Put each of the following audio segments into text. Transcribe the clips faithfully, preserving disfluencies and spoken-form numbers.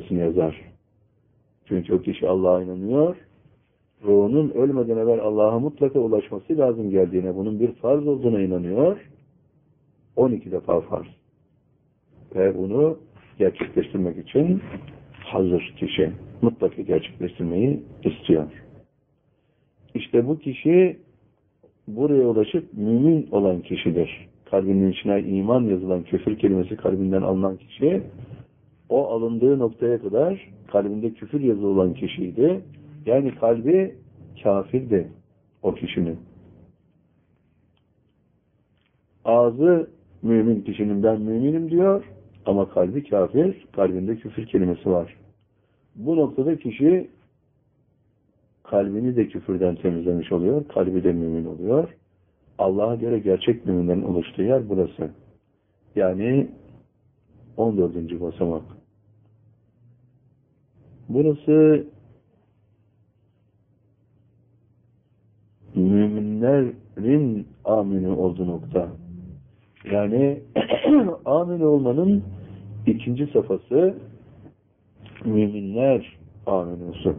kelimesini yazar. Çünkü o kişi Allah'a inanıyor. Ruhunun ölmeden evvel Allah'a mutlaka ulaşması lazım geldiğine, bunun bir farz olduğuna inanıyor. on iki defa farz. Ve bunu gerçekleştirmek için hazır kişi. Mutlaka gerçekleştirmeyi istiyor. İşte bu kişi buraya ulaşıp mümin olan kişidir. Kalbinin içine iman yazılan, küfür kelimesi kalbinden alınan kişi, o alındığı noktaya kadar kalbinde küfür yazılı olan kişiydi. Yani kalbi kafirdi o kişinin. Ağzı mümin kişinin ben müminim diyor ama kalbi kafir, kalbinde küfür kelimesi var. Bu noktada kişi kalbini de küfürden temizlemiş oluyor, kalbi de mümin oluyor. Allah'a göre gerçek müminlerin oluştuğu yer burası. Yani on dördüncü basamak. Burası müminlerin amini olduğu nokta. Yani amin olmanın ikinci safhası müminler aminusu.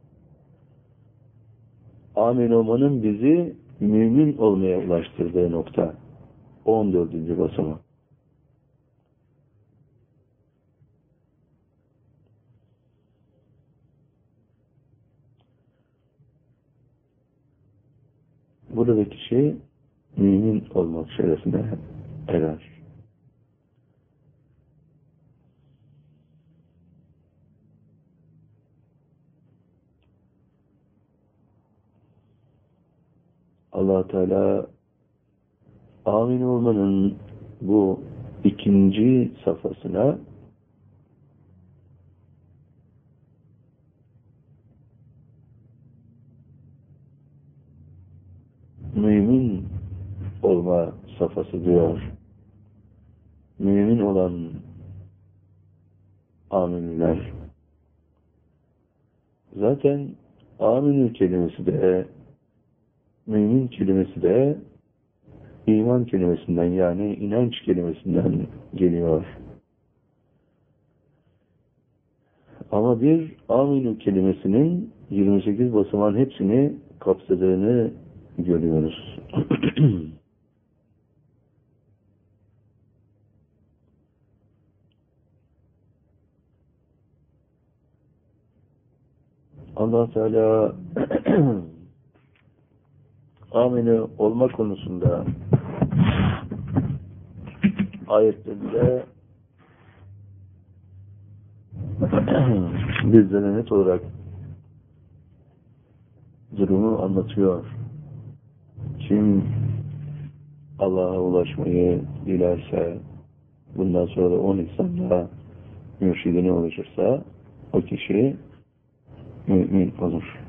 Amin olmanın bizi mümin olmaya ulaştırdığı nokta. on dördüncü basamak. Burada kişi mümin olmak şerefine erer. Allah Teala amin olmanın bu ikinci safhasına mümin olma safhası diyor. Mümin olan aminler. Zaten amin kelimesi de mümin kelimesi de iman kelimesinden, yani inanç kelimesinden geliyor. Ama bir aminu kelimesinin yirmi sekiz basamağın hepsini kapsadığını görüyoruz. Allah Teala amini olma konusunda ayetlerinde bizlere net olarak durumu anlatıyor. Kim Allah'a ulaşmayı dilerse, bundan sonra da on insanla mürşidine ulaşırsa o kişi mümin olur.